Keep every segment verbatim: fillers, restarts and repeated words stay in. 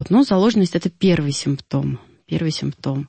Вот. Но заложенность – это первый симптом. Первый симптом.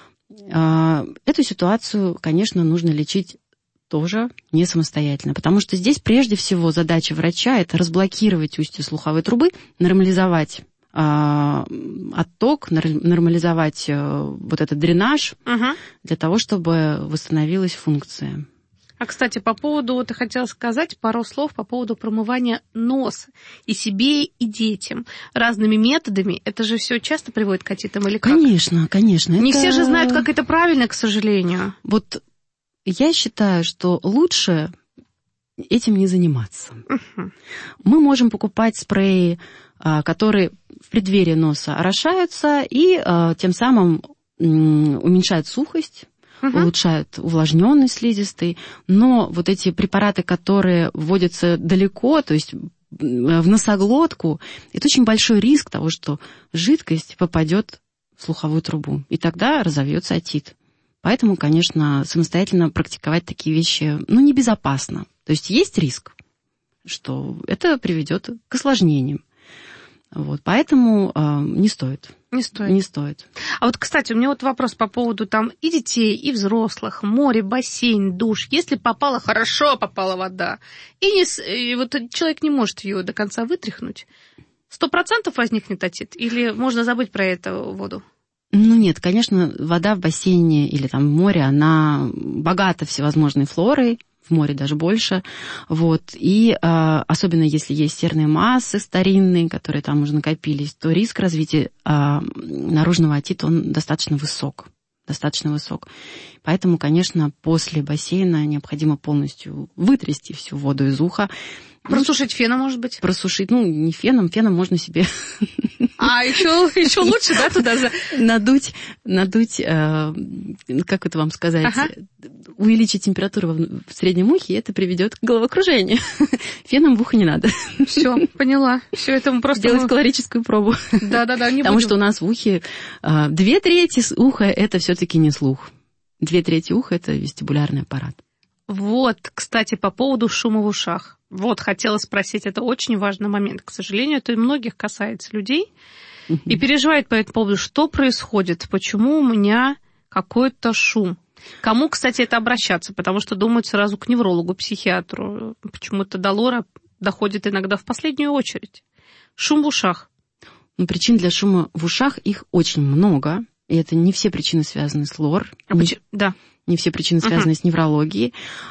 Эту ситуацию, конечно, нужно лечить тоже не самостоятельно, потому что здесь прежде всего задача врача – это разблокировать устье слуховой трубы, нормализовать э, отток, нормализовать э, вот этот дренаж угу. для того, чтобы восстановилась функция. А, кстати, по поводу, ты хотела сказать пару слов по поводу промывания носа и себе, и детям разными методами. Это же все часто приводит к отитам или как? Конечно, конечно. Не это... все же знают, как это правильно, к сожалению. Вот я считаю, что лучше этим не заниматься. Uh-huh. Мы можем покупать спреи, которые в преддверии носа орошаются и тем самым уменьшают сухость, uh-huh. улучшают увлажненность слизистой. Но вот эти препараты, которые вводятся далеко, то есть в носоглотку, это очень большой риск того, что жидкость попадет в слуховую трубу, и тогда разовьется отит. Поэтому, конечно, самостоятельно практиковать такие вещи, ну, небезопасно. То есть есть риск, что это приведет к осложнениям. Вот, поэтому э, не стоит. Не стоит. Не стоит. А вот, кстати, у меня вот вопрос по поводу там и детей, и взрослых, море, бассейн, душ. Если попала, хорошо попала вода, и, не, и вот человек не может ее до конца вытряхнуть, сто процентов возникнет отит? Или можно забыть про эту воду? Ну нет, конечно, вода в бассейне или там в море, она богата всевозможной флорой, в море даже больше, вот, и э, особенно если есть серные массы старинные, которые там уже накопились, то риск развития э, наружного отита, он достаточно высок, достаточно высок. Поэтому, конечно, после бассейна необходимо полностью вытрясти всю воду из уха. Просушить феном, может быть? Просушить, ну, не феном, феном можно себе... А, еще, еще лучше, да, туда за... Надуть, надуть, э, как это вам сказать, ага. увеличить температуру в среднем ухе, и это приведет к головокружению. Феном в ухо не надо. Все, поняла. Все это мы просто... Делать калорическую пробу. Да-да-да, не Потому будем. что у нас в ухе э, две трети уха – это все-таки не слух. Две трети уха – это вестибулярный аппарат. Вот, кстати, по поводу шума в ушах. Вот, хотела спросить, это очень важный момент. К сожалению, это и многих касается людей. Uh-huh. И переживает по этому поводу, что происходит, почему у меня какой-то шум. Кому, кстати, это обращаться? Потому что думают сразу к неврологу, психиатру. Почему-то до лора доходит иногда в последнюю очередь. Шум в ушах. Ну, причин для шума в ушах их очень много. И это не все причины связаны с лор. А не... почему? Да. Не все причины связаны uh-huh. с неврологией.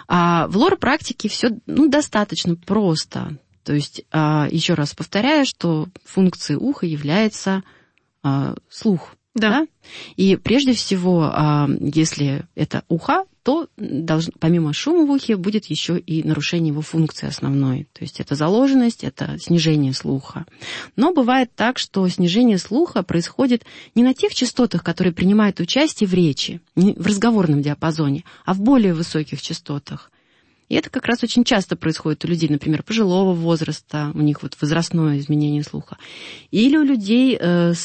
А в лор-практике все ну, достаточно просто. То есть, а, еще раз повторяю, что функцией уха является а, слух. Да. Да? И прежде всего, а, если это ухо, то должно, помимо шума в ухе будет еще и нарушение его функции основной. То есть это заложенность, это снижение слуха. Но бывает так, что снижение слуха происходит не на тех частотах, которые принимают участие в речи, не в разговорном диапазоне, а в более высоких частотах. И это как раз очень часто происходит у людей, например, пожилого возраста, у них вот возрастное изменение слуха. Или у людей,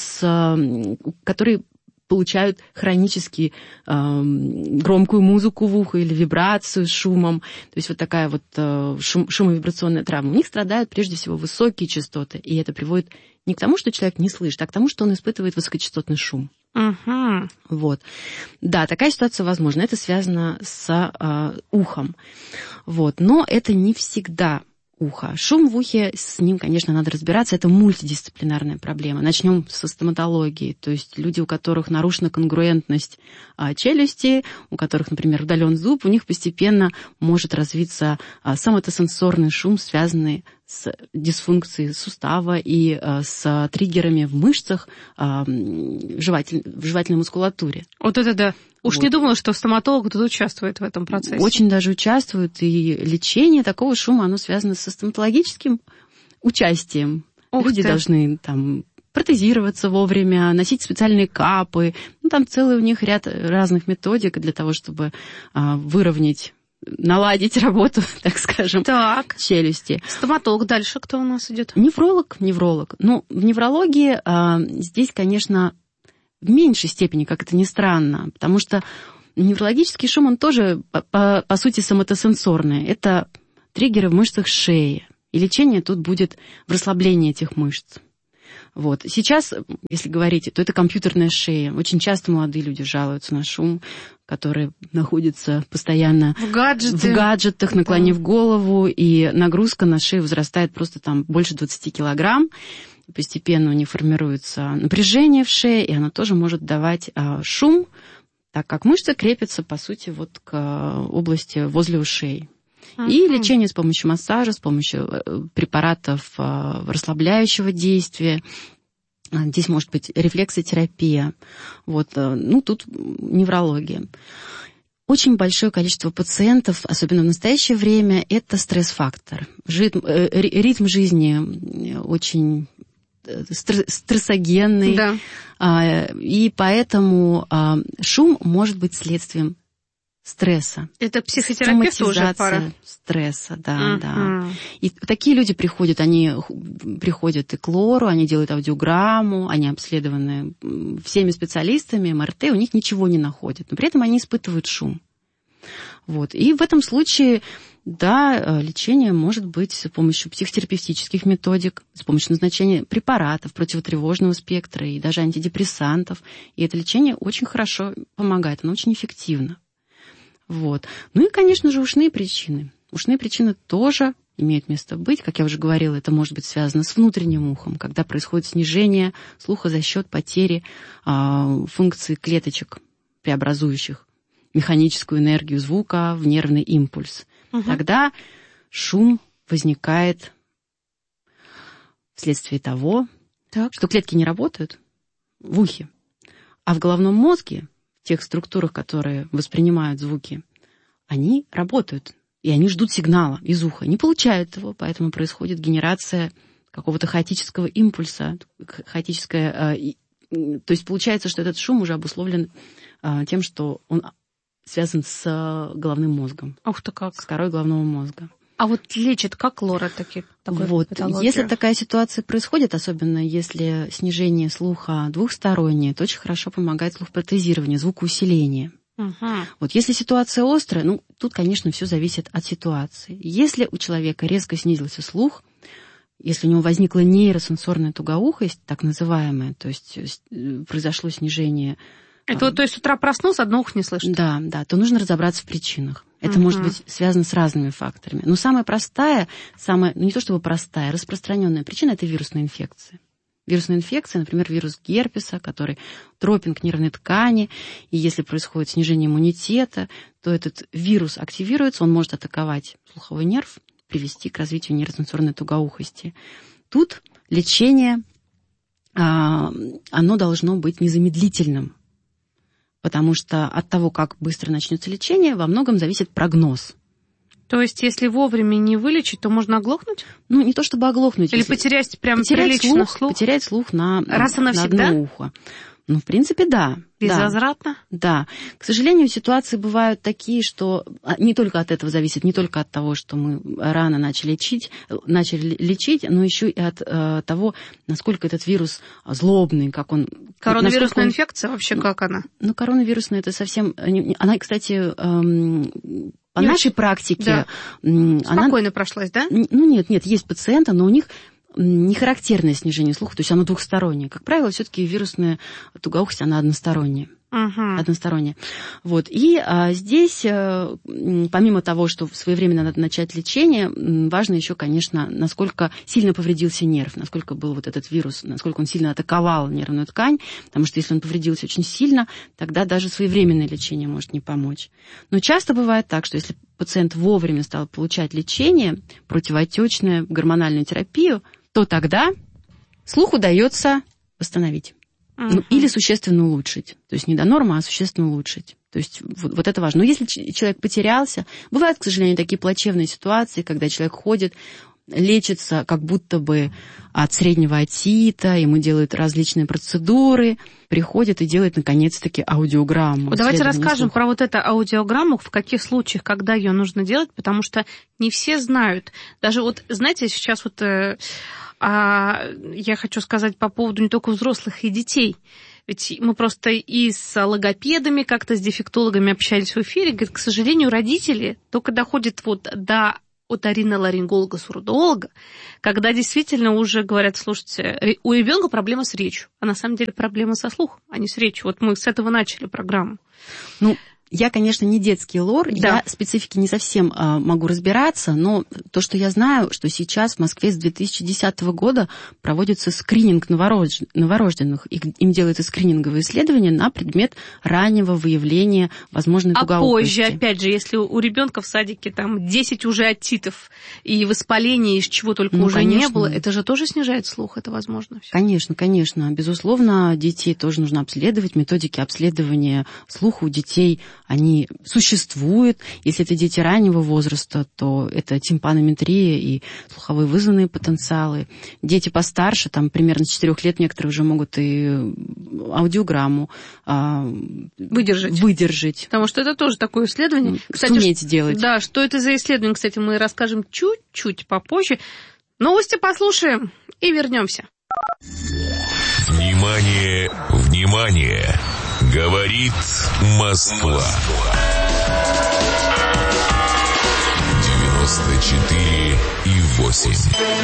с, которые получают хронически э, громкую музыку в ухо или вибрацию с шумом. То есть вот такая вот э, шум, шумовибрационная травма. У них страдают прежде всего высокие частоты. И это приводит не к тому, что человек не слышит, а к тому, что он испытывает высокочастотный шум. Uh-huh. Вот. Да, такая ситуация возможна. Это связано с э, ухом. Вот. Но это не всегда ухо. Шум в ухе, с ним, конечно, надо разбираться. Это мультидисциплинарная проблема. Начнем со стоматологии. То есть люди, у которых нарушена конгруентность а, челюсти, у которых, например, удален зуб, у них постепенно может развиться а, соматосенсорный шум, связанный с дисфункцией сустава и а, с триггерами в мышцах а, в, жеватель, в жевательной мускулатуре. Вот это да. Уж Вот. Не думала, что стоматолог тут участвует в этом процессе. Очень даже участвует. И лечение такого шума, оно связано со стоматологическим участием. Ух Люди ты. должны там протезироваться вовремя, носить специальные капы. Ну, там целый у них ряд разных методик для того, чтобы а, выровнять, наладить работу, так скажем, так. челюсти. Стоматолог. Дальше кто у нас идет? Невролог. Невролог. Ну, в неврологии а, здесь, конечно, в меньшей степени, как это ни странно, потому что неврологический шум, он тоже, по, по, по сути, соматосенсорный. Это триггеры в мышцах шеи. И лечение тут будет в расслаблении этих мышц. Вот. Сейчас, если говорить, то это компьютерная шея. Очень часто молодые люди жалуются на шум, который находится постоянно в, гаджеты. в гаджетах, наклонив да. голову, и нагрузка на шею возрастает просто там больше двадцать килограмм. Постепенно у них формируется напряжение в шее, и оно тоже может давать а, шум, так как мышцы крепятся, по сути, вот к области возле ушей. Uh-huh. И лечение с помощью массажа, с помощью препаратов расслабляющего действия. Здесь может быть рефлексотерапия. Вот. Ну, тут неврология. Очень большое количество пациентов, особенно в настоящее время, это стресс-фактор. Ритм, ритм жизни очень стрессогенный. Да. И поэтому шум может быть следствием стресса. Это психотерапевт уже пара. Стресса, да, uh-huh. да. И такие люди приходят, они приходят и к лору, они делают аудиограмму, они обследованы всеми специалистами, эм эр тэ, у них ничего не находят, но при этом они испытывают шум. Вот. И в этом случае, да, лечение может быть с помощью психотерапевтических методик, с помощью назначения препаратов противотревожного спектра и даже антидепрессантов. И это лечение очень хорошо помогает, оно очень эффективно. Вот. Ну и, конечно же, ушные причины. Ушные причины тоже имеют место быть. Как я уже говорила, это может быть связано с внутренним ухом, когда происходит снижение слуха за счет потери а, функции клеточек, преобразующих механическую энергию звука в нервный импульс. Угу. Тогда шум возникает вследствие того, так. что клетки не работают в ухе, а в головном мозге, в тех структурах, которые воспринимают звуки, они работают, и они ждут сигнала из уха, не получают его, поэтому происходит генерация какого-то хаотического импульса, хаотическая, то есть получается, что этот шум уже обусловлен тем, что он связан с головным мозгом. Ух ты как. С корой головного мозга. А вот лечит как лора таки, такой вот. патологию? Если такая ситуация происходит, особенно если снижение слуха двухстороннее, то очень хорошо помогает слухопротезирование, звукоусиление. Угу. Вот если ситуация острая, ну, тут, конечно, все зависит от ситуации. Если у человека резко снизился слух, если у него возникла нейросенсорная тугоухость, так называемая, то есть произошло снижение... Это вот, то есть с утра проснулся, одно ухо не слышно? Да, да, то нужно разобраться в причинах. Это uh-huh. может быть связано с разными факторами. Но самая простая, самая, ну не то чтобы простая, распространенная причина – это вирусная инфекция. Вирусная инфекция, например, вирус герпеса, который тропинг нервной ткани, и если происходит снижение иммунитета, то этот вирус активируется, он может атаковать слуховой нерв, привести к развитию нейросенсорной тугоухости. Тут лечение, оно должно быть незамедлительным. Потому что от того, как быстро начнется лечение, во многом зависит прогноз. То есть, если вовремя не вылечить, то можно оглохнуть? Ну, не то чтобы оглохнуть. Или потерять прям потерять прилично слух, слух? Потерять слух на, Раз и на навсегда? одно ухо. Ну, в принципе, да. Безвозвратно? Да. да. К сожалению, ситуации бывают такие, что не только от этого зависит, не только от того, что мы рано начали лечить, начали лечить, но еще и от э, того, насколько этот вирус злобный, как он... Коронавирусная он... инфекция вообще как она? Ну, коронавирусная это совсем... Она, кстати... Эм... По не нашей очень... практике... Да. Она... Спокойно прошлась, да? Ну, нет, нет, есть пациенты, но у них не характерное снижение слуха, то есть оно двухстороннее. Как правило, все-таки вирусная тугоухость, она односторонняя. Uh-huh. Односторонняя. Вот. И а, здесь, а, помимо того, что своевременно надо начать лечение, важно еще, конечно, насколько сильно повредился нерв, насколько был вот этот вирус, насколько он сильно атаковал нервную ткань, потому что если он повредился очень сильно, тогда даже своевременное лечение может не помочь. Но часто бывает так, что если пациент вовремя стал получать лечение, противоотечное, гормональную терапию, то тогда слух удается восстановить. Uh-huh. Ну, или существенно улучшить. То есть не до нормы, а существенно улучшить. То есть вот, вот это важно. Но если человек потерялся, бывают, к сожалению, такие плачевные ситуации, когда человек ходит, лечится как будто бы от среднего отита, ему делают различные процедуры, приходит и делает, наконец-таки, аудиограмму. Давайте расскажем слуха. Про вот эту аудиограмму, в каких случаях, когда ее нужно делать, потому что не все знают. Даже вот, знаете, сейчас вот... А я хочу сказать по поводу не только взрослых и детей. Ведь мы просто и с логопедами, как-то с дефектологами общались в эфире. Говорит, к сожалению, родители только доходят вот до оториноларинголога-сурдолога, когда действительно уже говорят, слушайте, у ребенка проблема с речью, а на самом деле проблема со слухом, а не с речью. Вот мы с этого начали программу. Ну, я, конечно, не детский лор, да. Я специфики не совсем а, могу разбираться, но то, что я знаю, что сейчас в Москве с две тысячи десятого года проводится скрининг новорож... новорожденных. Им делается скрининговое исследование на предмет раннего выявления возможной тугоухости. А позже, опять же, если у ребенка в садике там десять уже отитов и воспаления, из чего только ну, уже конечно. Не было, это же тоже снижает слух, это возможно? Всё. Конечно, конечно. Безусловно, детей тоже нужно обследовать. Методики обследования слуха у детей они существуют. Если это дети раннего возраста, то это тимпанометрия и слуховые вызванные потенциалы. Дети постарше, там примерно с четырёх лет некоторые уже могут и аудиограмму а, выдержать. выдержать. Потому что это тоже такое исследование. Кстати, суметь сделать. Да, что это за исследование, кстати, мы расскажем чуть-чуть попозже. Новости послушаем и вернемся. Внимание, внимание! Говорит Москва. девяносто четыре и восемь.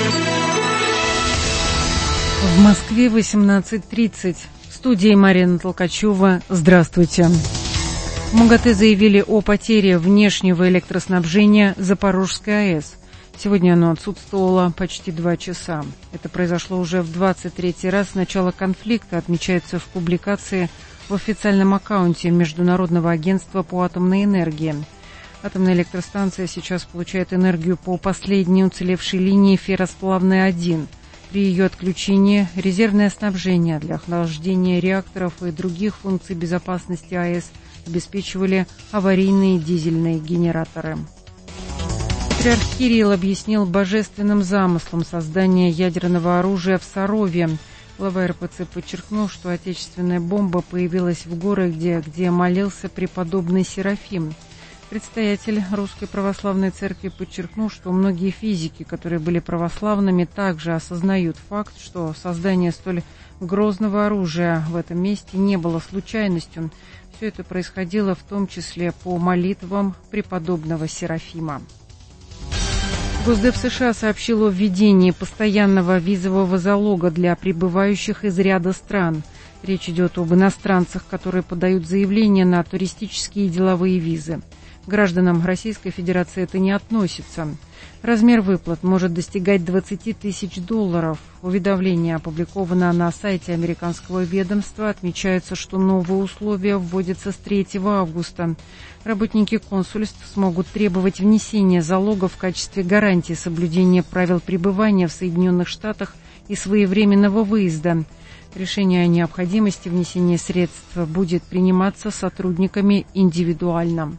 В Москве восемнадцать тридцать. В студии Марина Толкачева. Здравствуйте. В МАГАТЭ заявили о потере внешнего электроснабжения Запорожской АЭС. Сегодня оно отсутствовало почти два часа. Это произошло уже в двадцать третий раз с начала конфликта, отмечается в публикации в официальном аккаунте Международного агентства по атомной энергии. Атомная электростанция сейчас получает энергию по последней уцелевшей линии ферросплавной один. При ее отключении резервное снабжение для охлаждения реакторов и других функций безопасности АЭС обеспечивали аварийные дизельные генераторы. Патриарх Кирилл объяснил божественным замыслом создания ядерного оружия в Сарове. Глава эр пэ цэ подчеркнул, что отечественная бомба появилась в городе, где молился преподобный Серафим. Предстоятель Русской Православной Церкви подчеркнул, что многие физики, которые были православными, также осознают факт, что создание столь грозного оружия в этом месте не было случайностью. Все это происходило в том числе по молитвам преподобного Серафима. Госдеп США сообщил о введении постоянного визового залога для прибывающих из ряда стран. Речь идет об иностранцах, которые подают заявления на туристические и деловые визы. Гражданам Российской Федерации это не относится. Размер выплат может достигать двадцать тысяч долларов. Уведомление опубликовано на сайте американского ведомства. Отмечается, что новые условия вводятся с третьего августа. Работники консульств смогут требовать внесения залога в качестве гарантии соблюдения правил пребывания в Соединенных Штатах и своевременного выезда. Решение о необходимости внесения средств будет приниматься сотрудниками индивидуально.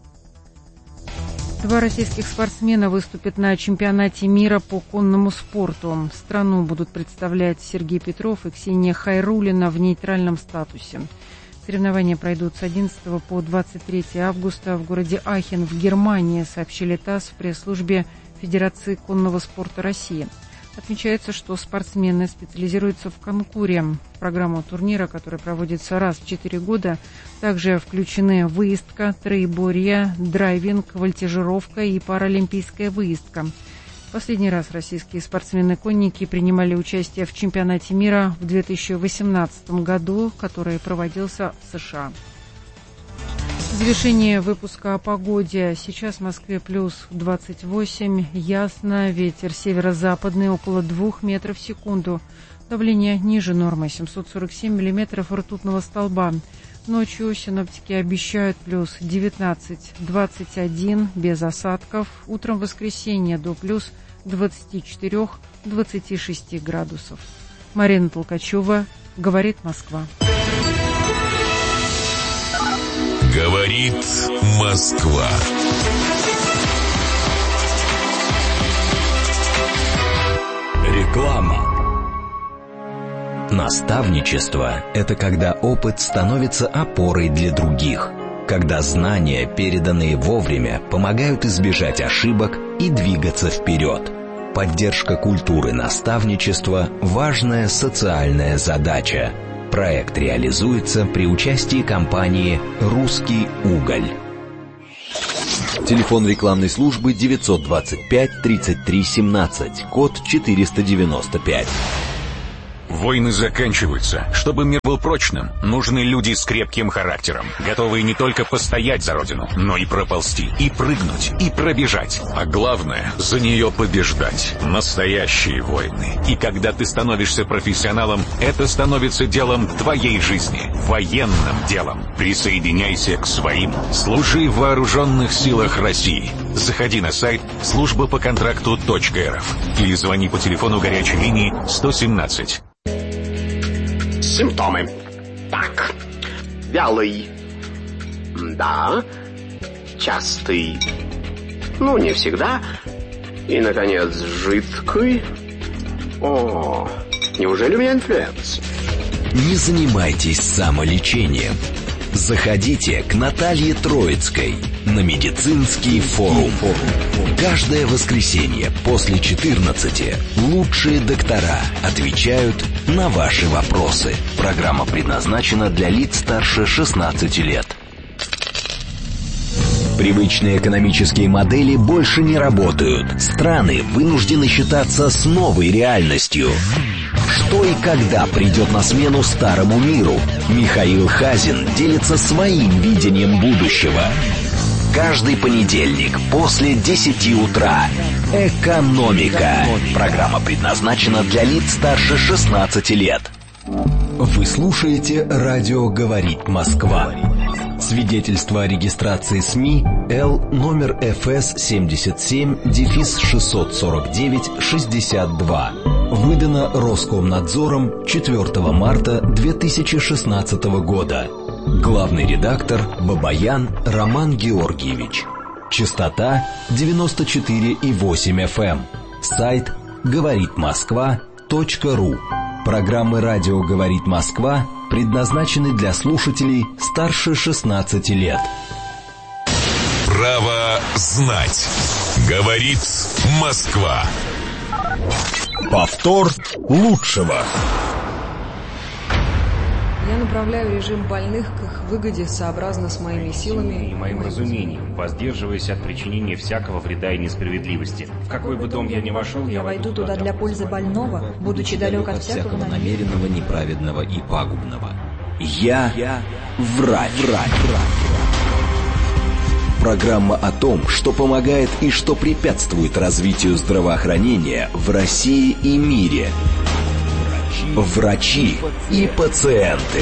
Два российских спортсмена выступят на чемпионате мира по конному спорту. Страну будут представлять Сергей Петров и Ксения Хайруллина в нейтральном статусе. Соревнования пройдут с одиннадцатого по двадцать третье августа в городе Ахен в Германии, сообщили ТАСС в пресс-службе Федерации конного спорта России. Отмечается, что спортсмены специализируются в конкуре. В программу турнира, который проводится раз в четыре года, также включены выездка, троеборье, драйвинг, вольтежировка и паралимпийская выездка. Последний раз российские спортсмены-конники принимали участие в чемпионате мира в две тысячи восемнадцатом году, который проводился в США. Завершение выпуска о погоде. Сейчас в Москве плюс двадцать восемь, ясно, ветер северо-западный около двух метров в секунду. Давление ниже нормы семьсот сорок семь миллиметров ртутного столба. Ночью синоптики обещают плюс девятнадцать двадцать один без осадков. Утром в воскресенье до плюс двадцать четыре двадцать шесть градусов. Марина Толкачева, говорит Москва. Говорит Москва. Реклама. Наставничество – это когда опыт становится опорой для других, когда знания, переданные вовремя, помогают избежать ошибок и двигаться вперед. Поддержка культуры наставничества – важная социальная задача. Проект реализуется при участии компании «Русский уголь». Телефон рекламной службы девятьсот двадцать пять тридцать три семнадцать, код четыреста девяносто пять. Войны заканчиваются. Чтобы мир был прочным, нужны люди с крепким характером, готовые не только постоять за родину, но и проползти, и прыгнуть, и пробежать. А главное, за нее побеждать. Настоящие войны. И когда ты становишься профессионалом, это становится делом твоей жизни. Военным делом. Присоединяйся к своим. Служи в вооруженных силах России. Заходи на сайт служба по контракту точка эр эф или звони по телефону горячей линии сто семнадцать. Симптомы. Так. Вялый. Да. Частый. Ну, не всегда. И, наконец, жидкий. О, неужели у меня инфлюенс? Не занимайтесь самолечением. Заходите к Наталье Троицкой на медицинский форум. Каждое воскресенье после четырнадцати лучшие доктора отвечают на ваши вопросы. Программа предназначена для лиц старше шестнадцати лет. Привычные экономические модели больше не работают. Страны вынуждены считаться с новой реальностью. Что и когда придет на смену старому миру? Михаил Хазин делится своим видением будущего. Каждый понедельник после десяти утра. Экономика. Программа предназначена для лиц старше шестнадцати лет. Вы слушаете «Радио говорит Москва». Свидетельство о регистрации СМИ Л номер эф эс семьдесят семь шестьсот сорок девять шестьдесят два. Выдано Роскомнадзором четвёртого марта две тысячи шестнадцатого года. Главный редактор Бабаян Роман Георгиевич. Частота девяносто четыре и восемь эф эм. Сайт говорит москва точка ру. Программы «Радио говорит Москва» предназначены для слушателей старше шестнадцати лет. Право знать. Говорит Москва. Повтор лучшего. Я направляю режим больных к их выгоде сообразно с моими силами и моим разумением, воздерживаясь от причинения всякого вреда и несправедливости. В какой бы дом я ни вошел, я, я войду туда для пользы больного, будучи далек от всякого намеренного, неправедного и пагубного. Я, я врач. врач. Программа о том, что помогает и что препятствует развитию здравоохранения в России и мире. Врачи и пациенты.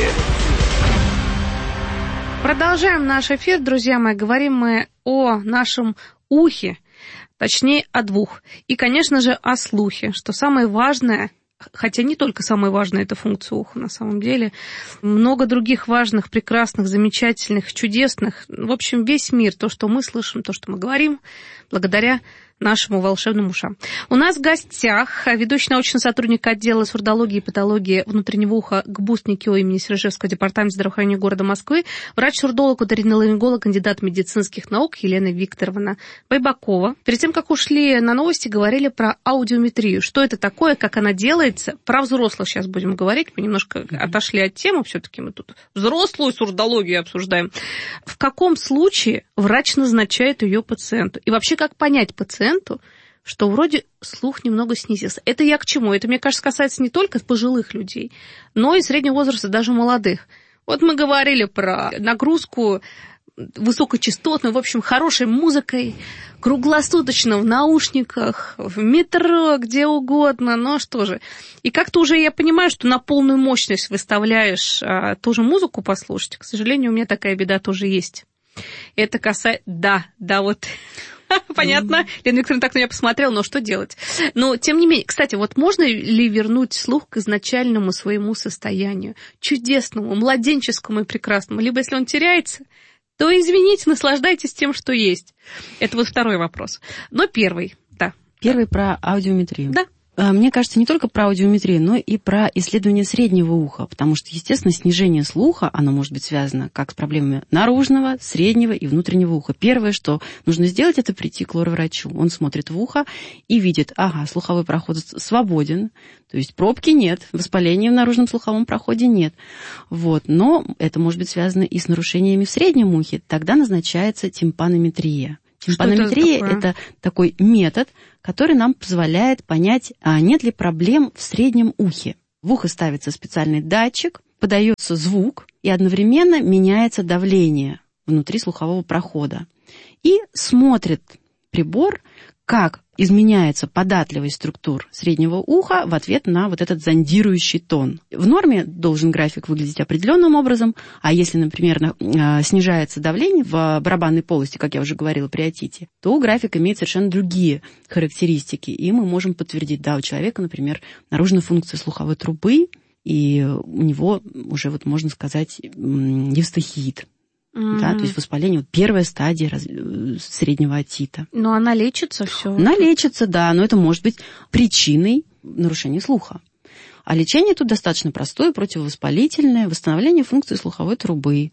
Продолжаем наш эфир, друзья мои. Говорим мы о нашем ухе, точнее о двух. И, конечно же, о слухе, что самое важное, хотя не только самое важное это функция уха на самом деле, много других важных, прекрасных, замечательных, чудесных. В общем, весь мир, то, что мы слышим, то, что мы говорим, благодаря нашему волшебным ушам. У нас в гостях ведущий научный сотрудник отдела сурдологии и патологии внутреннего уха ГБУС НИКИО имени Свиржевского департамента здравоохранения города Москвы, врач-сурдолог, оториноларинголог, кандидат медицинских наук Елена Викторовна Байбакова. Перед тем, как ушли на новости, говорили про аудиометрию. Что это такое, как она делается? Про взрослых сейчас будем говорить. Мы немножко mm-hmm. отошли от темы, все-таки мы тут взрослую сурдологию обсуждаем. В каком случае врач назначает ее пациенту? И вообще, как понять пациенту, что вроде слух немного снизился. Это я к чему? Это, мне кажется, касается не только пожилых людей, но и среднего возраста, даже молодых. Вот мы говорили про нагрузку высокочастотную, в общем, хорошей музыкой, круглосуточно в наушниках, в метро, где угодно, но что же. И как-то уже я понимаю, что на полную мощность выставляешь а, тоже музыку послушать. К сожалению, у меня такая беда тоже есть. Это касается... Да, да, вот... Понятно. Лена Викторовна так на меня посмотрела, но что делать? Но, тем не менее, кстати, вот можно ли вернуть слух к изначальному своему состоянию, чудесному, младенческому и прекрасному? Либо, если он теряется, то, извините, наслаждайтесь тем, что есть. Это вот второй вопрос. Но первый, да. Первый про аудиометрию. Да. Мне кажется, не только про аудиометрию, но и про исследование среднего уха, потому что, естественно, снижение слуха, оно может быть связано как с проблемами наружного, среднего и внутреннего уха. Первое, что нужно сделать, это прийти к лор-врачу. Он смотрит в ухо и видит, ага, слуховой проход свободен, то есть пробки нет, воспаления в наружном слуховом проходе нет. Вот. Но это может быть связано и с нарушениями в среднем ухе. Тогда назначается тимпанометрия. Тимпанометрия – это, это такой метод, который нам позволяет понять, а нет ли проблем в среднем ухе. В ухо ставится специальный датчик, подается звук, и одновременно меняется давление внутри слухового прохода. И смотрит прибор, как изменяется податливость структур среднего уха в ответ на вот этот зондирующий тон. В норме должен график выглядеть определенным образом, а если, например, снижается давление в барабанной полости, как я уже говорила при отите, то график имеет совершенно другие характеристики, и мы можем подтвердить, да, у человека, например, наружная функция слуховой трубы, и у него уже, вот можно сказать, евстахиит. Mm-hmm. Да, то есть воспаление, вот первая стадия раз, среднего отита. Но она лечится все. Она лечится, да, но это может быть причиной нарушения слуха. А лечение тут достаточно простое, противовоспалительное, восстановление функции слуховой трубы.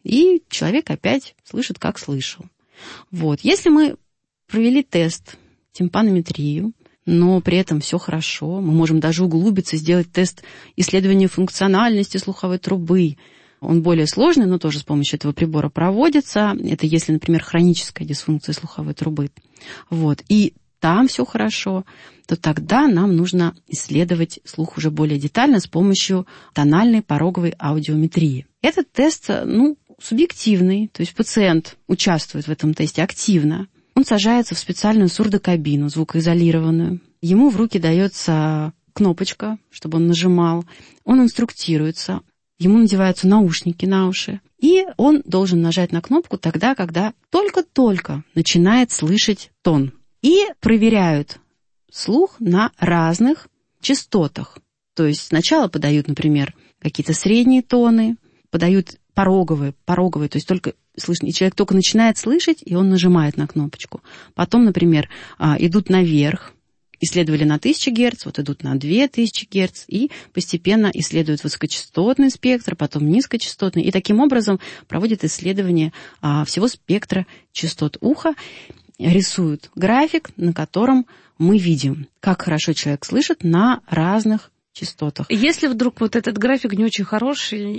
И человек опять слышит, как слышал. Вот. Если мы провели тест, тимпанометрию, но при этом все хорошо, мы можем даже углубиться, сделать тест исследования функциональности слуховой трубы. Он более сложный, но тоже с помощью этого прибора проводится. Это если, например, хроническая дисфункция слуховой трубы. Вот. И там все хорошо, то тогда нам нужно исследовать слух уже более детально с помощью тональной пороговой аудиометрии. Этот тест, ну, субъективный, то есть пациент участвует в этом тесте активно. Он сажается в специальную сурдокабину, звукоизолированную. Ему в руки дается кнопочка, чтобы он нажимал. Он инструктируется. Ему надеваются наушники на уши, и он должен нажать на кнопку тогда, когда только-только начинает слышать тон. И проверяют слух на разных частотах. То есть сначала подают, например, какие-то средние тоны, подают пороговые, пороговые, то есть только слышно. И человек только начинает слышать, и он нажимает на кнопочку. Потом, например, идут наверх, исследовали на тысячу герц, вот идут на две тысячи герц, и постепенно исследуют высокочастотный спектр, потом низкочастотный, и таким образом проводят исследование а, всего спектра частот уха, рисуют график, на котором мы видим, как хорошо человек слышит на разных частотах. Если вдруг вот этот график не очень хороший,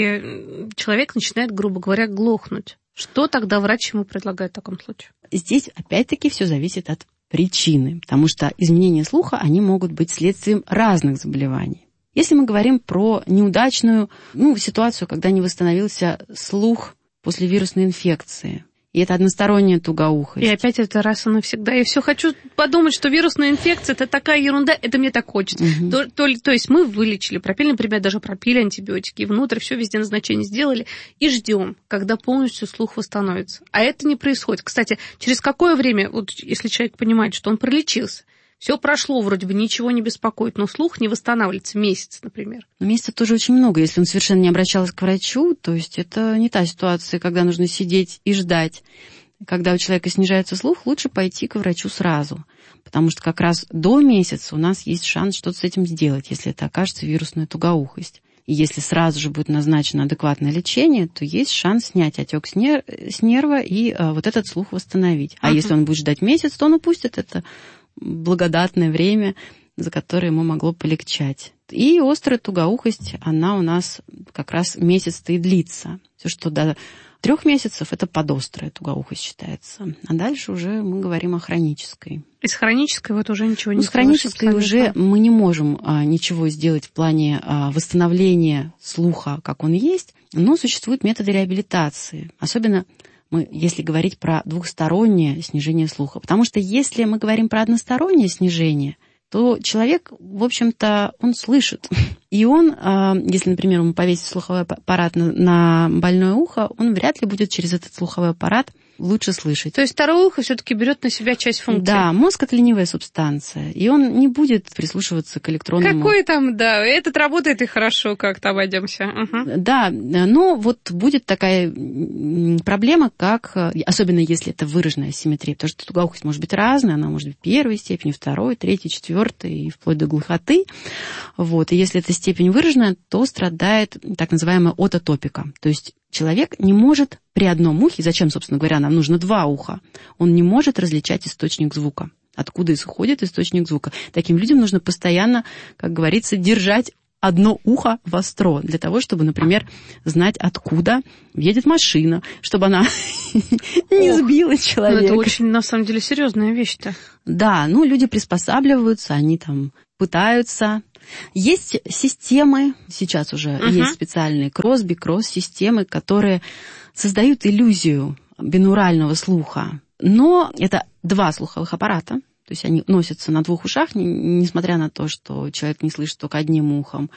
и человек начинает, грубо говоря, глохнуть, что тогда врач ему предлагает в таком случае? Здесь опять-таки все зависит от причины, потому что изменения слуха, они могут быть следствием разных заболеваний. Если мы говорим про неудачную ну, ситуацию, когда не восстановился слух после вирусной инфекции, и это односторонняя тугоухость. И опять это раз и навсегда. Я все хочу подумать, что вирусная инфекция – это такая ерунда, это мне так хочется. Угу. То, то, то есть мы вылечили, пропили, например, даже пропили антибиотики, внутрь все везде назначение сделали, и ждем, когда полностью слух восстановится. А это не происходит. Кстати, через какое время, вот если человек понимает, что он пролечился, все прошло, вроде бы ничего не беспокоит, но слух не восстанавливается месяц, например. Месяца тоже очень много. Если он совершенно не обращался к врачу, то есть это не та ситуация, когда нужно сидеть и ждать. Когда у человека снижается слух, лучше пойти к врачу сразу. Потому что как раз до месяца у нас есть шанс что-то с этим сделать, если это окажется вирусная тугоухость. И если сразу же будет назначено адекватное лечение, то есть шанс снять отек с нерва и а, вот этот слух восстановить. А uh-huh. если он будет ждать месяц, то он упустит это благодатное время, за которое ему могло полегчать. И острая тугоухость, она у нас как раз месяц-то и длится. Все, что до трех месяцев, это подострая тугоухость считается. А дальше уже мы говорим о хронической. Из хронической вот уже ничего не ну, с хронической уже мы не можем а, ничего сделать в плане а, восстановления слуха, как он есть, но существуют методы реабилитации. Особенно мы, если говорить про двухстороннее снижение слуха. Потому что если мы говорим про одностороннее снижение, то человек, в общем-то, он слышит. И он, если, например, ему повесить слуховой аппарат на больное ухо, он вряд ли будет через этот слуховой аппарат лучше слышать. То есть второе ухо все-таки берет на себя часть функции. Да, мозг — это ленивая субстанция, и он не будет прислушиваться к электронному... Какой там, да, этот работает и хорошо, как-то обойдемся. Угу. Да, но вот будет такая проблема, как, особенно если это выраженная асимметрия, потому что тугоухость может быть разная, она может быть первой степени, второй, третьей, четвертой, и вплоть до глухоты. Вот. И если эта степень выраженная, то страдает так называемая ототопика, то есть человек не может при одном ухе, зачем, собственно говоря, нам нужно два уха, он не может различать источник звука, откуда исходит источник звука. Таким людям нужно постоянно, как говорится, держать одно ухо востро, для того, чтобы, например, знать, откуда едет машина, чтобы она не сбила человека. Ну, это очень, на самом деле, серьезная вещь-то. Да, ну, люди приспосабливаются, они там пытаются. Есть системы, сейчас уже uh-huh. есть специальные Кросби, кросс-системы, которые создают иллюзию бинурального слуха. Но это два слуховых аппарата, то есть они носятся на двух ушах, несмотря на то, что человек не слышит только одним ухом.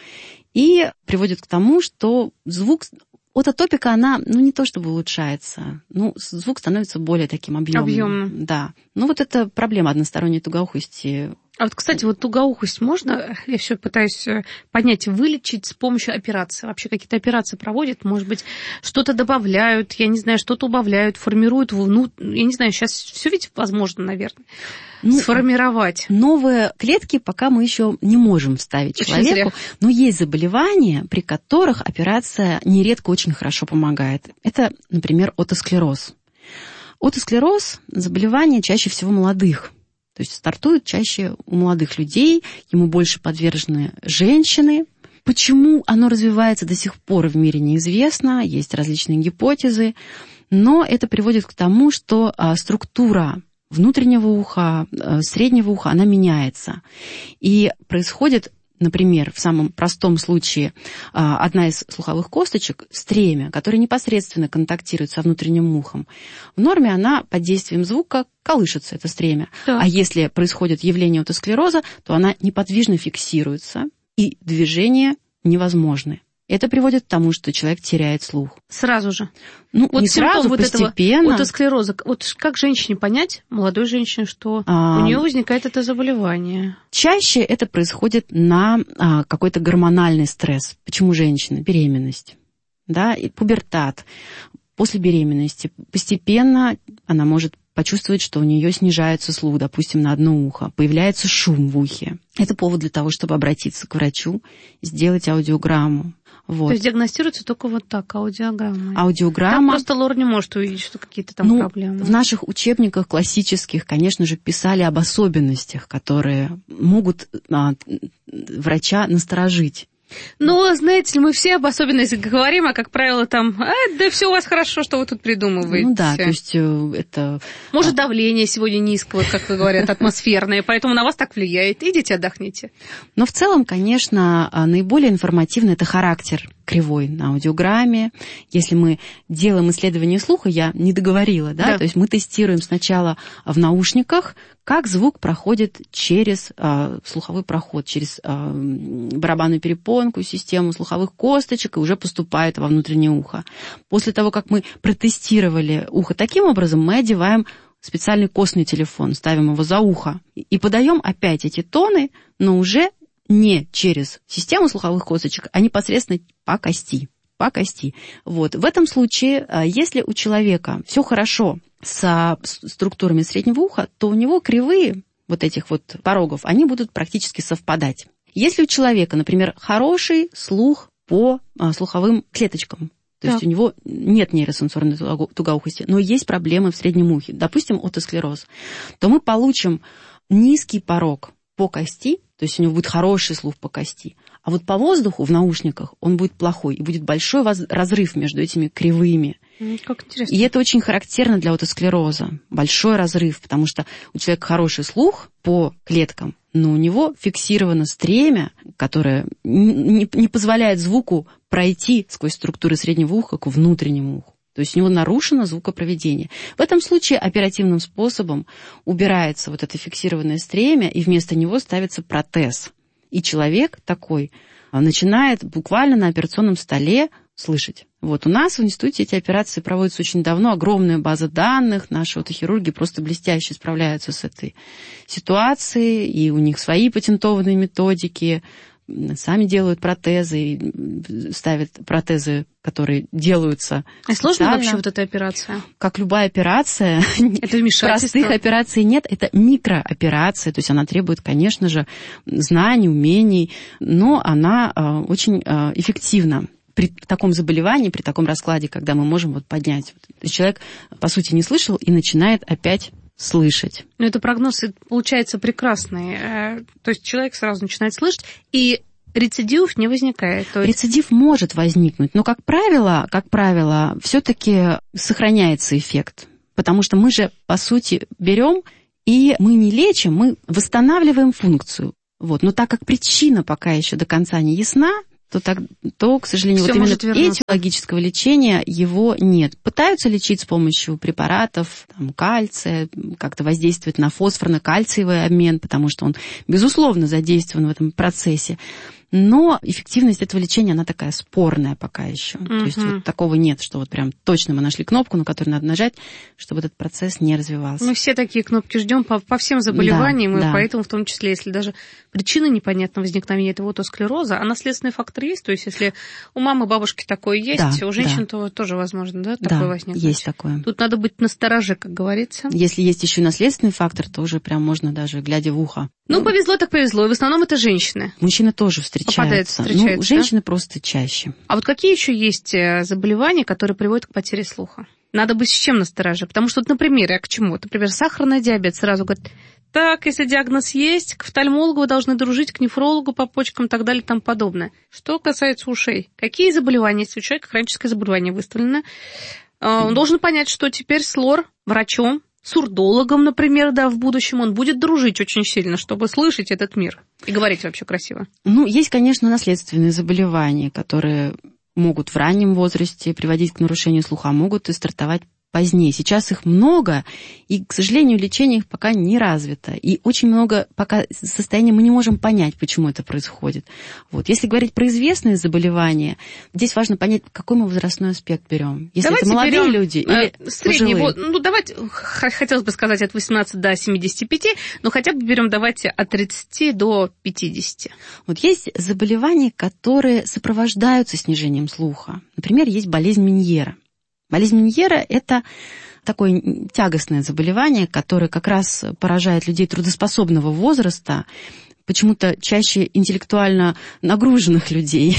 И приводит к тому, что звук... Ототопика, она, ну, не то чтобы улучшается, ну, звук становится более таким объемным. Объемным. Да. Ну, вот это проблема односторонней тугоухости. А вот, кстати, вот тугоухость можно, я все пытаюсь понять, вылечить с помощью операции? Вообще какие-то операции проводят, может быть, что-то добавляют, я не знаю, что-то убавляют, формируют, ну, я не знаю, сейчас все ведь возможно, наверное, ну, сформировать. Новые клетки пока мы еще не можем вставить человеку, но есть заболевания, при которых операция нередко очень хорошо помогает. Это, например, отосклероз. Отосклероз – заболевание чаще всего молодых. То есть стартует чаще у молодых людей, ему больше подвержены женщины. Почему оно развивается до сих пор в мире неизвестно, есть различные гипотезы, но это приводит к тому, что структура внутреннего уха, среднего уха, она меняется. И происходит, например, в самом простом случае, одна из слуховых косточек, стремя, которая непосредственно контактирует со внутренним ухом, в норме она под действием звука колышется, это стремя. Да. А если происходит явление отосклероза, то она неподвижно фиксируется, и движения невозможны. Это приводит к тому, что человек теряет слух. Сразу же? Ну, вот не сразу, вот постепенно. Отосклероза. Вот как женщине понять, молодой женщине, что а... у нее возникает это заболевание? Чаще это происходит на а, какой-то гормональный стресс. Почему женщина? Беременность, да, и пубертат. После беременности постепенно она может почувствовать, что у нее снижается слух, допустим, на одно ухо, появляется шум в ухе. Это повод для того, чтобы обратиться к врачу, сделать аудиограмму. Вот. То есть диагностируется только вот так, аудиограмма. Аудиограмма. Там просто лор не может увидеть, что какие-то там ну, проблемы. В наших учебниках классических, конечно же, писали об особенностях, которые могут а, врача насторожить. Ну, знаете ли, мы все об особенностях говорим, а, как правило, там, а, да все у вас хорошо, что вы тут придумываете. Ну да, то есть это... Может, давление сегодня низкое, вот, как говорят, атмосферное, поэтому на вас так влияет. Идите отдохните. Но в целом, конечно, наиболее информативно это характер кривой на аудиограмме. Если мы делаем исследование слуха, я не договорила, да? Да. То есть мы тестируем сначала в наушниках, как звук проходит через э, слуховой проход, через э, барабанную перепонку, систему слуховых косточек и уже поступает во внутреннее ухо. После того, как мы протестировали ухо таким образом, мы одеваем специальный костный телефон, ставим его за ухо и подаем опять эти тоны, но уже не через систему слуховых косточек, а непосредственно по кости. По кости. Вот. В этом случае, если у человека все хорошо с структурами среднего уха, то у него кривые вот этих вот порогов, они будут практически совпадать. Если у человека, например, хороший слух по слуховым клеточкам, то да. есть у него нет нейросенсорной тугоухости, но есть проблемы в среднем ухе, допустим, отосклероз, то мы получим низкий порог по кости, то есть у него будет хороший слух по кости, а вот по воздуху в наушниках он будет плохой, и будет большой разрыв между этими кривыми. Как интересно. И это очень характерно для отосклероза, большой разрыв, потому что у человека хороший слух по клеткам, но у него фиксировано стремя, которое не, не позволяет звуку пройти сквозь структуры среднего уха к внутреннему уху. То есть у него нарушено звукопроведение. В этом случае оперативным способом убирается вот это фиксированное стремя, и вместо него ставится протез. И человек такой начинает буквально на операционном столе слышать. Вот у нас в институте эти операции проводятся очень давно, огромная база данных, наши отохирурги просто блестяще справляются с этой ситуацией, и у них свои патентованные методики, сами делают протезы, ставят протезы, которые делаются. А сложно вообще вот эта операция? Как любая операция. Это вмешательство? Простых операций нет, это микрооперация, то есть она требует, конечно же, знаний, умений, но она очень эффективна. При таком заболевании, при таком раскладе, когда мы можем вот поднять. Человек, по сути, не слышал и начинает опять слышать. Ну, это прогноз, получается, прекрасный. То есть человек сразу начинает слышать, и Рецидивов не возникает. То есть... Рецидив может возникнуть, но, как правило, как правило, все-таки сохраняется эффект. Потому что мы же, по сути, берем и мы не лечим, мы восстанавливаем функцию. Вот. Но так как причина пока еще до конца не ясна, то, так, то к сожалению, Всё вот именно этиологического лечения его нет. Пытаются лечить с помощью препаратов, там, кальция, как-то воздействовать на фосфорно-кальциевый обмен, потому что он, безусловно, задействован в этом процессе. Но эффективность этого лечения, она такая спорная пока еще. Mm-hmm. То есть вот такого нет, что вот прям точно мы нашли кнопку, на которую надо нажать, чтобы этот процесс не развивался. Мы все такие кнопки ждем по, по всем заболеваниям, да, и да. поэтому в том числе, если даже причина непонятна возникновения этого отосклероза, а наследственный фактор есть, то есть если у мамы, бабушки такое есть, да, у женщин да. то тоже возможно, да, такое да, возникнуть? Есть такое. Тут надо быть настороже, как говорится. Если есть еще и наследственный фактор, то уже прям можно даже, глядя в ухо. Ну, повезло так повезло, и в основном это женщины. Мужчины тоже встречаются. Попадаются, встречаются, ну, женщины да? просто чаще. А вот какие еще есть заболевания, которые приводят к потере слуха? Надо быть с чем настороже? Потому что, вот, например, я к чему? Вот, например, сахарный диабет сразу говорят, так, если диагноз есть, к офтальмологу вы должны дружить, к нефрологу по почкам и так далее и тому подобное. Что касается ушей, какие заболевания, если у человека хроническое заболевание выставлено, он должен понять, что теперь с лор, врачом, сурдологом, например, да, в будущем он будет дружить очень сильно, чтобы слышать этот мир и говорить вообще красиво. Ну, есть, конечно, наследственные заболевания, которые могут в раннем возрасте приводить к нарушению слуха, могут и стартовать позднее. Сейчас их много, и, к сожалению, лечение их пока не развито. И очень много пока состояний мы не можем понять, почему это происходит. Вот. Если говорить про известные заболевания, здесь важно понять, какой мы возрастной аспект берем. Если давайте это молодые берем, люди э, или средний, пожилые. Ну, давайте, хотелось бы сказать, от восемнадцати до семидесяти пяти, но хотя бы берем, давайте, от тридцати до пятидесяти. Вот есть заболевания, которые сопровождаются снижением слуха. Например, есть болезнь Меньера. Болезнь Меньера – это такое тягостное заболевание, которое как раз поражает людей трудоспособного возраста, почему-то чаще интеллектуально нагруженных людей.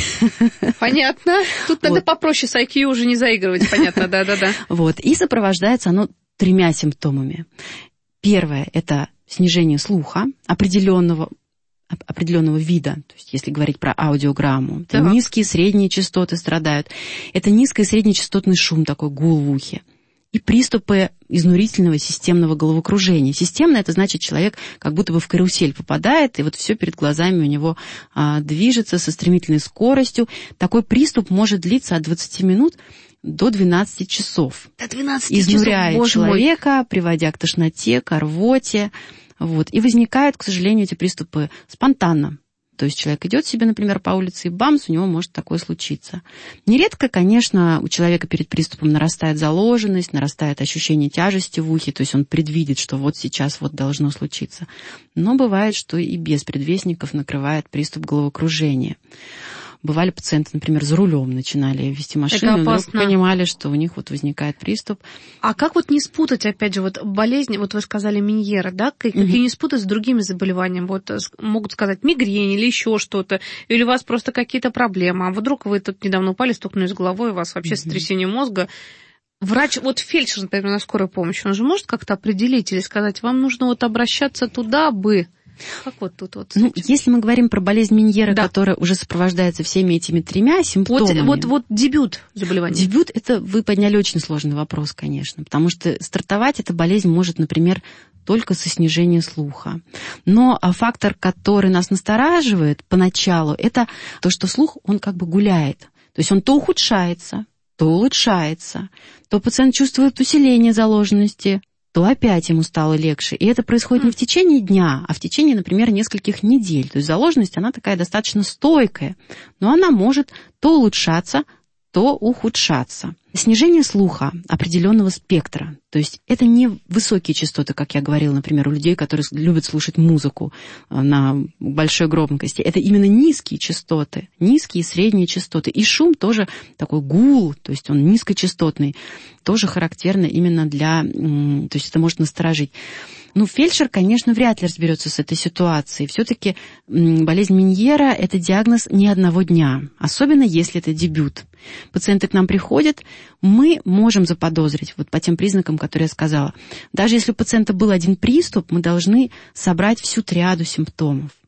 Понятно. Тут надо вот. Попроще с ай кью уже не заигрывать, понятно, да-да-да. Вот. И сопровождается оно тремя симптомами. Первое – это снижение слуха определенного, определенного вида, то есть если говорить про аудиограмму, это да. низкие, средние частоты страдают, это низкий и среднечастотный шум, такой гул в ухе, и приступы изнурительного системного головокружения. Системное – это значит, человек как будто бы в карусель попадает, и вот все перед глазами у него а, движется со стремительной скоростью. Такой приступ может длиться от двадцати минут до двенадцати часов. До двенадцати Изнуряет часов, человека, мой. Приводя к тошноте, к рвоте. Вот. И возникают, к сожалению, эти приступы спонтанно. То есть человек идет себе, например, по улице, и бамс, у него может такое случиться. Нередко, конечно, у человека перед приступом нарастает заложенность, нарастает ощущение тяжести в ухе, то есть он предвидит, что вот сейчас вот должно случиться. Но бывает, что и без предвестников накрывает приступ головокружения. Бывали пациенты, например, за рулем начинали вести машину, и вдруг понимали, что у них вот возникает приступ. А как вот не спутать, опять же, вот болезнь, вот вы сказали Меньера, да, как mm-hmm. не спутать с другими заболеваниями? Вот могут сказать мигрень или еще что-то, или у вас просто какие-то проблемы, а вдруг вы тут недавно упали, стукнулись головой, у вас вообще mm-hmm. сотрясение мозга. Врач, вот фельдшер, например, на скорой помощи, он же может как-то определить или сказать, вам нужно вот обращаться туда бы. Как вот тут вот? Ну, если мы говорим про болезнь Меньера, да. которая уже сопровождается всеми этими тремя симптомами. Вот, вот, вот дебют заболевания. Дебют, это вы подняли очень сложный вопрос, конечно, потому что стартовать эта болезнь может, например, только со снижения слуха. Но фактор, который нас настораживает поначалу, это то, что слух, он как бы гуляет. То есть он то ухудшается, то улучшается, то пациент чувствует усиление заложенности, то опять ему стало легче. И это происходит не в течение дня, а в течение, например, нескольких недель. То есть заложенность, она такая достаточно стойкая, но она может то улучшаться, то ухудшаться. Снижение слуха определенного спектра. То есть это не высокие частоты, как я говорила, например, у людей, которые любят слушать музыку на большой громкости. Это именно низкие частоты, низкие и средние частоты. И шум тоже такой гул, то есть он низкочастотный, тоже характерно именно для... То есть это может насторожить. Ну, фельдшер, конечно, вряд ли разберется с этой ситуацией. Все-таки болезнь Меньера – это диагноз не одного дня, особенно если это дебют. Пациенты к нам приходят, мы можем заподозрить вот по тем признакам, которые я сказала. Даже если у пациента был один приступ, мы должны собрать всю триаду симптомов.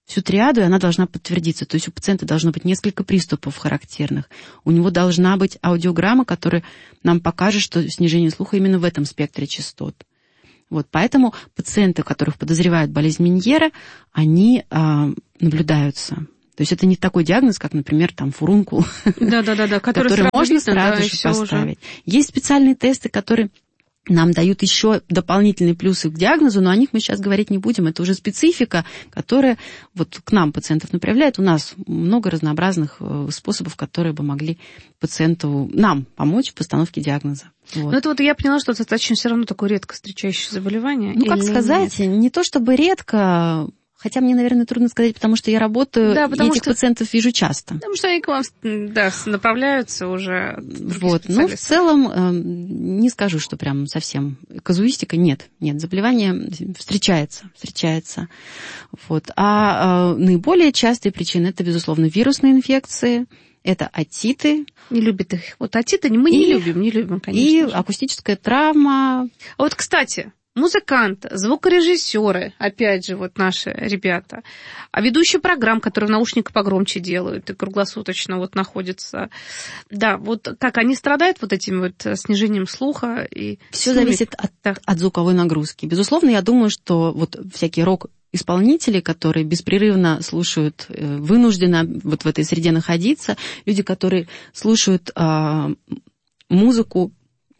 всю триаду, и она должна подтвердиться. То есть у пациента должно быть несколько приступов характерных. У него должна быть аудиограмма, которая нам покажет, что снижение слуха именно в этом спектре частот. Вот, поэтому пациенты, у которых подозревают болезнь Меньера, они а, наблюдаются. То есть это не такой диагноз, как, например, там, фурункул, да, да, да, да, который, который можно сразу сразу да, же поставить. Уже. Есть специальные тесты, которые нам дают еще дополнительные плюсы к диагнозу, но о них мы сейчас говорить не будем. Это уже специфика, которая вот к нам пациентов направляет. У нас много разнообразных способов, которые бы могли пациенту, нам помочь в постановке диагноза. Вот. Ну, это вот я поняла, что это достаточно все равно такое редко встречающееся заболевание. Ну, как сказать, нет? Не то чтобы редко... Хотя мне, наверное, трудно сказать, потому что я работаю, да, и этих что... пациентов вижу часто. Потому что они к вам да, направляются уже. Вот. Но в целом э, не скажу, что прям совсем казуистика. Нет, нет, заболевание встречается, встречается. Вот. А э, наиболее частые причины – это, безусловно, вирусные инфекции, это отиты. Не любят их. Вот отиты мы не и, любим, не любим, конечно. И же. акустическая травма. А вот, кстати... Музыканты, звукорежиссеры, опять же, вот наши ребята, а ведущие программ, которые в наушниках погромче делают и круглосуточно вот находятся. Да, вот как они страдают вот этим вот снижением слуха? И все зависит от, да. от звуковой нагрузки. Безусловно, я думаю, что вот всякие рок-исполнители, которые беспрерывно слушают, вынуждены вот в этой среде находиться, люди, которые слушают а, музыку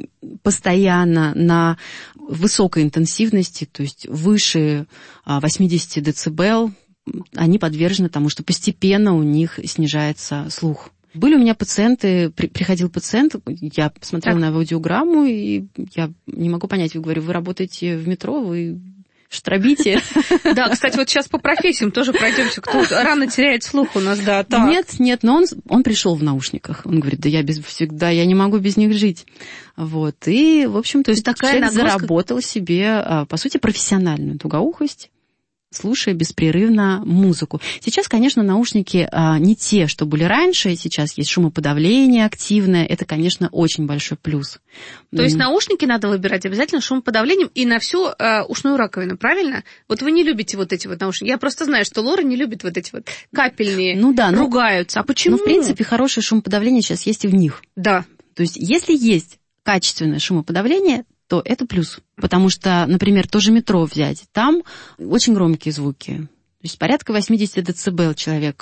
постоянно на высокой интенсивности, то есть выше восемьдесят децибел, они подвержены тому, что постепенно у них снижается слух. Были у меня пациенты, при, приходил пациент, я посмотрела так. на аудиограмму, и я не могу понять, я говорю, вы работаете в метро, вы штробите. Да, кстати, вот сейчас по профессиям тоже пройдемся. Кто рано теряет слух у нас, да. Так. Нет, нет, но он, он пришел в наушниках. Он говорит, да я без, всегда, я не могу без них жить. Вот, и, в общем, то есть такая человек нагрузка... заработал себе, по сути, профессиональную тугоухость, слушая беспрерывно музыку. Сейчас, конечно, наушники а, не те, что были раньше. Сейчас есть шумоподавление активное. Это, конечно, очень большой плюс. То есть наушники надо выбирать обязательно шумоподавлением и на всю а, ушную раковину, правильно? Вот вы не любите вот эти вот наушники. Я просто знаю, что Лора не любит вот эти вот капельные, ну, да, ругаются. Ну, а почему? Ну, в принципе, хорошее шумоподавление сейчас есть и в них. Да. То есть если есть качественное шумоподавление, то это плюс. Потому что, например, тоже метро взять, там очень громкие звуки. То есть порядка восемьдесят децибел человек,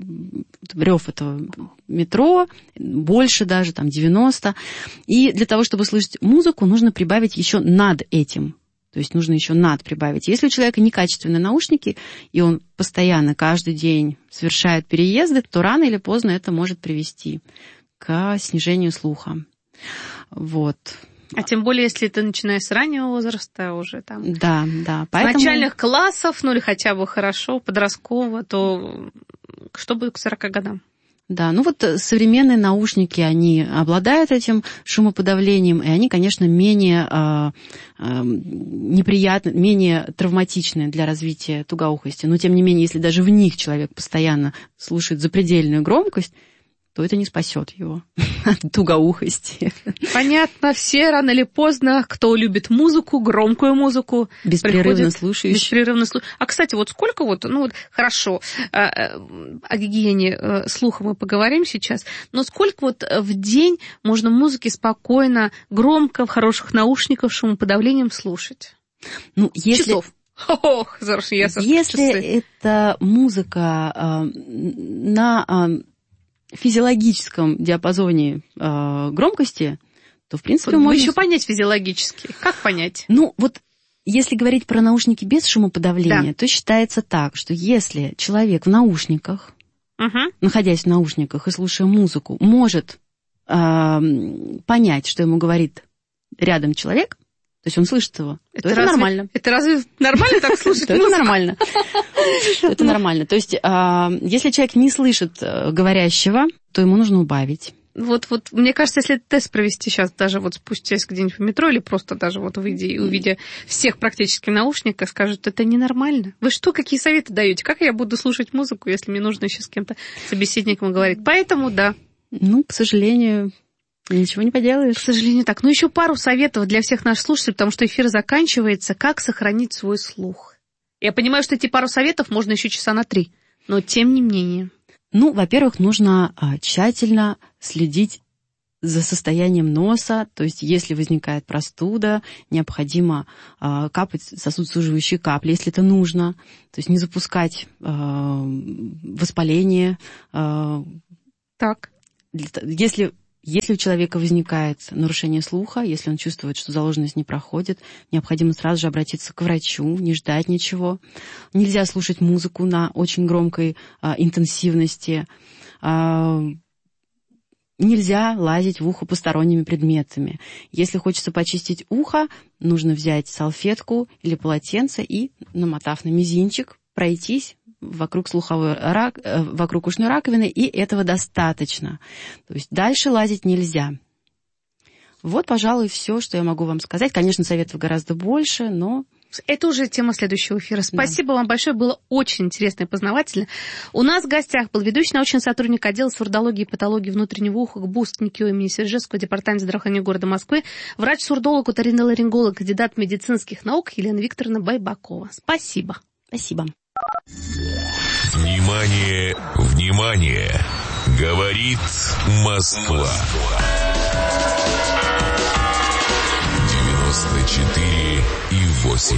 рев этого метро, больше даже, там девяносто. И для того, чтобы слышать музыку, нужно прибавить еще над этим. То есть нужно еще над прибавить. Если у человека некачественные наушники, и он постоянно, каждый день совершает переезды, то рано или поздно это может привести к снижению слуха. Вот. А тем более, если это начиная с раннего возраста уже там. Да, да. Поэтому... С начальных классов, ну или хотя бы хорошо, подросткового, то что будет к сорока годам? Да, ну вот современные наушники, они обладают этим шумоподавлением, и они, конечно, менее э, э, неприятны, менее травматичны для развития тугоухости. Но, тем не менее, если даже в них человек постоянно слушает запредельную громкость, то это не спасет его от тугоухости. Понятно, все рано или поздно, кто любит музыку, громкую музыку, беспрерывно слушающий. Беспрерывно слу... А, кстати, вот сколько вот, ну вот хорошо, о гигиене слуха мы поговорим сейчас, но сколько вот в день можно музыки спокойно, громко, в хороших наушниках, шумоподавлением слушать? Ну, если... Часов. Ох, я если это музыка э, на... Э, физиологическом диапазоне э, громкости, то, в принципе, вот можно... еще понять физиологически. Как понять? Ну, вот если говорить про наушники без шумоподавления, да. то считается так, что если человек в наушниках, угу. находясь в наушниках и слушая музыку, может э, понять, что ему говорит рядом человек, то есть он слышит его, это, то это разве, нормально. Это разве нормально так слушать музыку? Это нормально. Это нормально. То есть, если человек не слышит говорящего, то ему нужно убавить. Вот, вот, мне кажется, если тест провести сейчас, даже вот спустясь где-нибудь в метро, или просто даже вот выйдя и увидя всех практически в наушниках, скажут, это ненормально. Вы что, какие советы даете? Как я буду слушать музыку, если мне нужно еще с кем-то собеседником говорить? Поэтому, да. Ну, к сожалению... Ничего не поделаешь. К сожалению, так. Ну, еще пару советов для всех наших слушателей, потому что эфир заканчивается. Как сохранить свой слух? Я понимаю, что эти пару советов можно еще часа на три, но тем не менее. Ну, во-первых, нужно а, тщательно следить за состоянием носа, то есть если возникает простуда, необходимо а, капать сосудосуживающие капли, если это нужно, то есть не запускать а, воспаление. А, так. Если, если у человека возникает нарушение слуха, если он чувствует, что заложенность не проходит, необходимо сразу же обратиться к врачу, не ждать ничего. Нельзя слушать музыку на очень громкой а, интенсивности. А, Нельзя лазить в ухо посторонними предметами. Если хочется почистить ухо, нужно взять салфетку или полотенце и, намотав на мизинчик, пройтись вокруг слуховой рак, вокруг ушной раковины, и этого достаточно. То есть дальше лазить нельзя. Вот, пожалуй, все, что я могу вам сказать. Конечно, советов гораздо больше, но... Это уже тема следующего эфира. Спасибо да. вам большое, было очень интересно и познавательно. У нас в гостях был ведущий научный сотрудник отдела сурдологии и патологии внутреннего уха ГБУС НИКИО имени Свиржевского департамента здравоохранения города Москвы, врач-сурдолог, оториноларинголог, кандидат медицинских наук Елена Викторовна Байбакова. Спасибо. Спасибо. Внимание, внимание! Говорит Москва. девяносто четыре и восемь.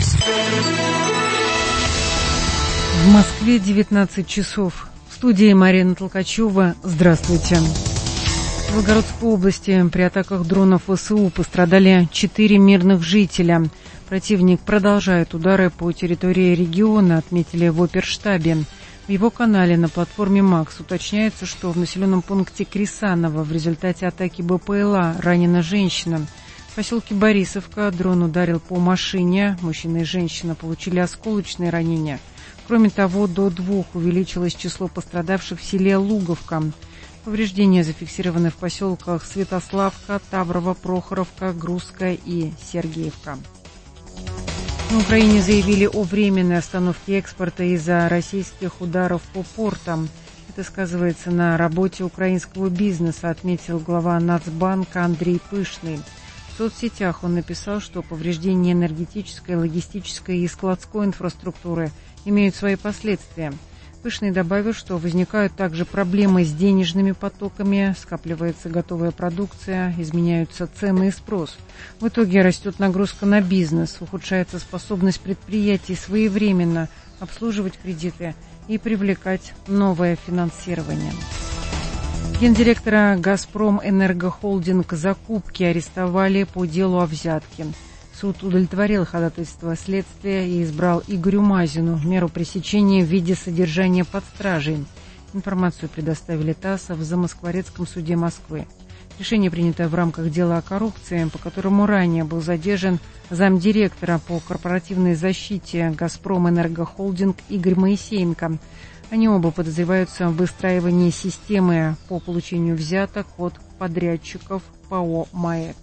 В Москве девятнадцать часов. В студии Марина Толкачева. Здравствуйте. В Волгоградской области при атаках дронов ВСУ пострадали четыре мирных жителя. Противник продолжает удары по территории региона, отметили в оперштабе. В его канале на платформе МАКС уточняется, что в населенном пункте Крисаново в результате атаки БПЛА ранена женщина. В поселке Борисовка дрон ударил по машине. Мужчина и женщина получили осколочные ранения. Кроме того, до двух увеличилось число пострадавших в селе Луговка. Повреждения зафиксированы в поселках Святославка, Таврово, Прохоровка, Грузская и Сергеевка. На Украине заявили о временной остановке экспорта из-за российских ударов по портам. Это сказывается на работе украинского бизнеса, отметил глава Нацбанка Андрей Пышный. В соцсетях он написал, что повреждения энергетической, логистической и складской инфраструктуры имеют свои последствия. Пышный добавил, что возникают также проблемы с денежными потоками, скапливается готовая продукция, изменяются цены и спрос. В итоге растет нагрузка на бизнес, ухудшается способность предприятий своевременно обслуживать кредиты и привлекать новое финансирование. Гендиректора «Газпром Энергохолдинг» закупки арестовали по делу о взятке. Суд удовлетворил ходатайство следствия и избрал Игорю Мазину меру пресечения в виде содержания под стражей. Информацию предоставили ТАСС в Замоскворецком суде Москвы. Решение принято в рамках дела о коррупции, по которому ранее был задержан замдиректора по корпоративной защите «Газпром Энергохолдинг» Игорь Моисеенко. Они оба подозреваются в выстраивании системы по получению взяток от подрядчиков ПАО «МАЭК».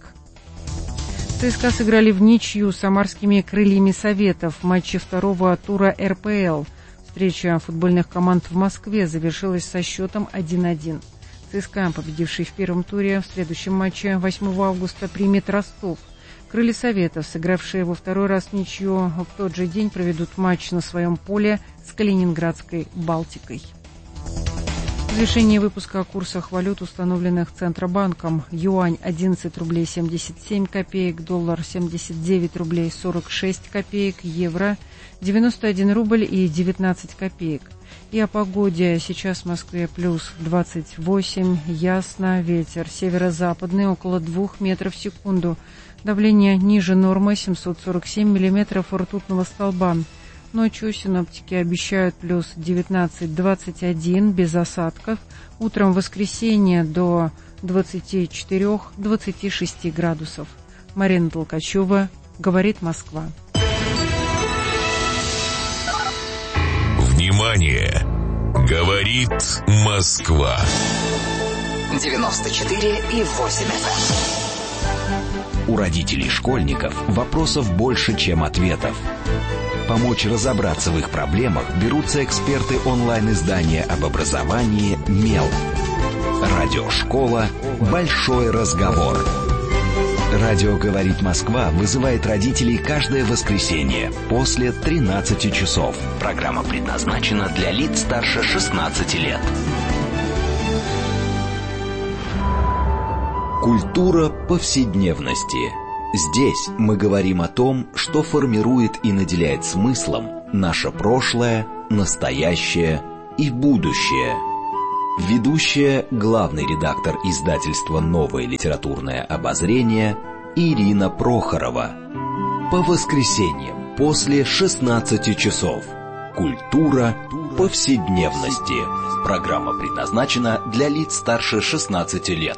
ЦСКА сыграли в ничью с самарскими крыльями Советов в матче второго тура эр пэ эл. Встреча футбольных команд в Москве завершилась со счетом один один. ЦСКА, победивший в первом туре, в следующем матче восьмого августа примет Ростов. Крылья Советов, сыгравшие во второй раз в ничью, в тот же день проведут матч на своем поле с Калининградской «Балтикой». Завершение выпуска о курсах валют, установленных Центробанком. Юань одиннадцать рублей семьдесят семь копеек, доллар семьдесят девять рублей сорок шесть копеек, евро девяносто один рубль и девятнадцать копеек. И о погоде. Сейчас в Москве плюс двадцать восемь, ясно, ветер северо-западный около двух метров в секунду. Давление ниже нормы семьсот сорок семь миллиметров ртутного столба. Ночью синоптики обещают плюс девятнадцать двадцать один без осадков. Утром в воскресенье до двадцати четырёх двадцати шести градусов. Марина Толкачева, говорит Москва. Внимание! Говорит Москва. девяносто четыре и восемь эф эм. У родителей школьников вопросов больше, чем ответов. Помочь разобраться в их проблемах берутся эксперты онлайн-издания об образовании «Мел». Радиошкола «Большой разговор». Радио «Говорит Москва» вызывает родителей каждое воскресенье после тринадцати часов. Программа предназначена для лиц старше шестнадцати лет. Культура повседневности. Здесь мы говорим о том, что формирует и наделяет смыслом наше прошлое, настоящее и будущее. Ведущая, главный редактор издательства «Новое литературное обозрение» Ирина Прохорова. По воскресеньям после шестнадцати часов. Культура повседневности. Программа предназначена для лиц старше шестнадцати лет.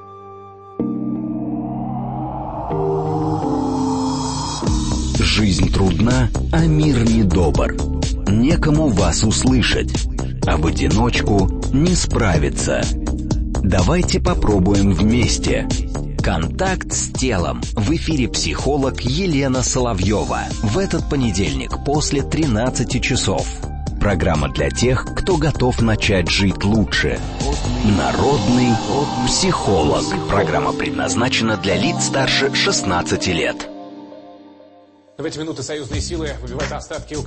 Жизнь трудна, а мир недобр. Некому вас услышать, а в одиночку не справиться. Давайте попробуем вместе. Контакт с телом. В эфире психолог Елена Соловьева. В этот понедельник после тринадцати часов. Программа для тех, кто готов начать жить лучше. Народный психолог. Программа предназначена для лиц старше шестнадцати лет. В эти минуты союзные силы выбивают остатки украинских